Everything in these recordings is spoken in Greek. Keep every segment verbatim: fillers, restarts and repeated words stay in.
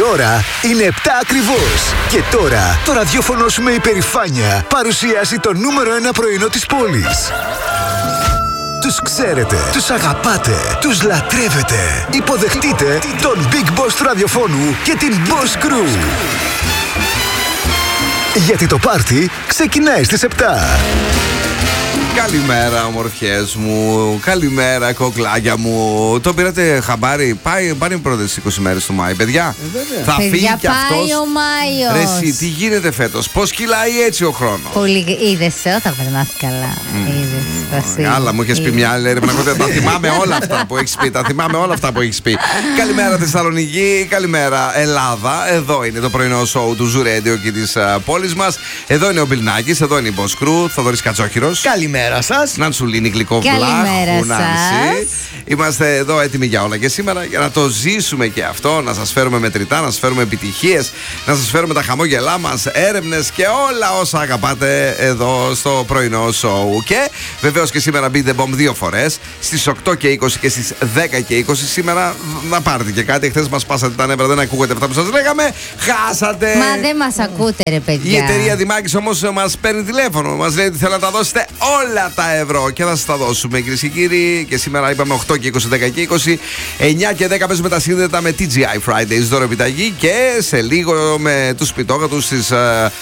ώρα είναι επτά ακριβώς. Και τώρα το ραδιόφωνο σου με υπερηφάνεια παρουσιάζει το νούμερο ένα πρωινό της πόλης. Τους ξέρετε, τους αγαπάτε, τους λατρεύετε. Υποδεχτείτε τον Big Boss του ραδιοφώνου και την Boss Crew. Γιατί το πάρτι ξεκινάει στις επτά. Καλημέρα ομορφιές μου, καλημέρα κοκλάκια μου. Το πήρατε χαμπάρι, πάει, πάνε οι πρώτες είκοσι μέρες του Μάη, παιδιά. Ε, θα παιδιά, φύγει κι αυτός. πάει ο Μάιος. Ρε εσύ, τι γίνεται φέτος, πώς κυλάει έτσι ο χρόνος. Πολύ, είδες, όταν περνάς καλά. Είδες, άλλα μου είχες πει μια άλλη έρευνα. Τα θυμάμαι όλα αυτά που έχεις πει. Τα θυμάμαι όλα αυτά που έχεις πει. Καλημέρα Θεσσαλονίκη, καλημέρα Ελλάδα. Εδώ είναι το πρωινό σοου του Zoo Radio και της uh, πόλης μας. Εδώ είναι ο Μπιλνάκης, εδώ είναι η Boss Crew, Θοδωρής Κατσόχυρος. Καλημέρα σας. Νανσουλίνη Γλυκό Καλημέρα Βλάχου, σας. Είμαστε εδώ έτοιμοι για όλα και σήμερα για να το ζήσουμε και αυτό, να σας φέρουμε μετρητά, να σας φέρουμε επιτυχίες, να σας φέρουμε τα χαμόγελά μας, έρευνες και όλα όσα αγαπάτε εδώ στο πρωινό σοου. Και βεβαίως και σήμερα Beat the Bomb δύο φορές, στις οκτώ και είκοσι και στις δέκα και είκοσι. Σήμερα να πάρετε και κάτι. Χθες μας πάσατε τα νεύρα, δεν ακούγεται αυτά που σας λέγαμε. Χάσατε. Μα δεν μας ακούτε, ρε παιδιά. Η εταιρεία Δημάκης όμως μας παίρνει τηλέφωνο. Μας λέει ότι θέλει να τα δώσετε όλα τα ευρώ και θα σας τα δώσουμε, κυρίες και κύριοι. Και σήμερα είπαμε οκτώ και είκοσι, δέκα και είκοσι, εννιά και δέκα παίζουμε τα σύνδετα με τι τζι άι Fridays, δώρο επιταγή. Και σε λίγο με τους σπιτόγατους στις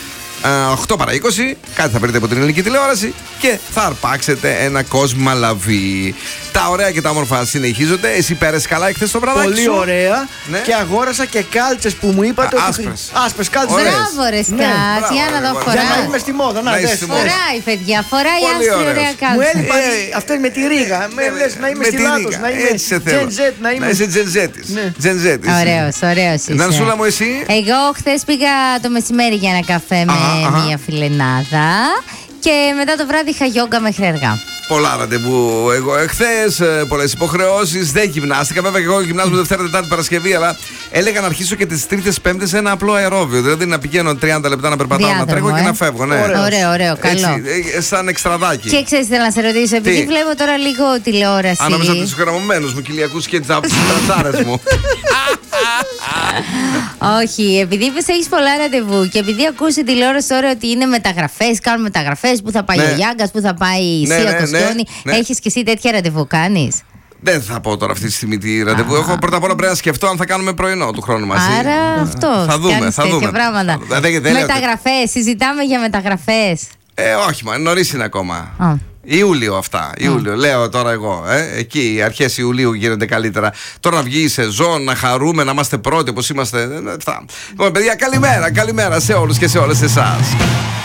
οκτώ παρά είκοσι, κάτι θα παίρνετε από την ελληνική τηλεόραση και θα αρπάξετε ένα κόσμημα λαβή. Τα ωραία και τα όμορφα συνεχίζονται. Εσύ πέρασε καλά εχθές το βραδάκι Πολύ σου. ωραία. Ναι. Και αγόρασα και κάλτσες που μου είπατε. Α, ότι... άσπρες. Άσπρες κάλτσες. Μπράβο, ρε Σκάτ, μπράβο, για να ρε, δω μπράβο. Για να φορά. είμαι στη μόδα. Να, Να είσαι δες, στη δες. μόδα. Φοράει, παιδιά, φοράει Πολύ άσπρη ωραίος. ωραία Μου κάλτσα. έλειπα Ε, αυτό είναι με τη ρίγα. Με ναι, λες να είμαι με στη τη Λάτος, Ρίγα. να είμαι Έτσι σε θέλω. Gen Z, να είμαι. Να είσαι Gen Z'ης. Ναι. Gen Z'ης. Ωραίος, ωραίος είσαι. Νανσούλα μου, εσύ. Εγώ χθες πήγα το μεσημέρι για ένα καφέ με Αχα, αχα. μια φιλενάδα και μετά το βράδυ είχα γιόγκα μέχρι αργά. Πολλά ραντεβού. Εγώ εχθές, πολλές υποχρεώσεις. Δεν γυμνάστηκα. Βέβαια, και εγώ γυμνάζομαι Δευτέρα, Τετάρτη, Παρασκευή. Αλλά έλεγα να αρχίσω και τις Τρίτες, Πέμπτες ένα απλό αερόβιο. Δηλαδή να πηγαίνω τριάντα λεπτά να περπατάω, Διάδρομο, να τρέχω και ε. να φεύγω. Ναι. Ωραίο, ωραίο, ωραίο, καλό. Έτσι, ε, σαν εξτραδάκι. Και ξέρεις, θέλω να σε ρωτήσω, επειδή Τι? βλέπω τώρα λίγο τηλεόραση. Ανάμεσα από τους γραμμένους μου, κοιλιακούς και τσάρες μου. Όχι, επειδή είπες έχεις πολλά ραντεβού και επειδή ακούς στην τηλεόραση τώρα ότι είναι μεταγραφές, κάνουν μεταγραφές, που θα πάει Ναι. ο Γιάγκας, που θα πάει η Ναι, Σία ναι, Κοστιόνη. ναι, ναι. Έχεις και εσύ τέτοια ραντεβού κάνεις? Δεν θα πω τώρα αυτή τη στιγμή τι ραντεβού έχω. Πρώτα απ' όλα πρέπει να σκεφτώ αν θα κάνουμε πρωινό του χρόνου μαζί. Άρα αυτό. Θα δούμε, κάνεις θα τέτοια δούμε. πράγματα. Θα- δεν- δεν λέω- Μεταγραφές, συζητάμε για μεταγραφές. Ε, όχι, μα νωρίς είναι ακόμα. Α. Ιούλιο αυτά. Ιούλιο. Λέω τώρα εγώ. Ε, εκεί, αρχές Ιουλίου γίνονται καλύτερα. Τώρα να βγει η σεζόν, να χαρούμε, να είμαστε πρώτοι όπως είμαστε. Ε, αυτά. Λοιπόν, παιδιά, καλημέρα, καλημέρα σε όλους και σε όλες εσάς.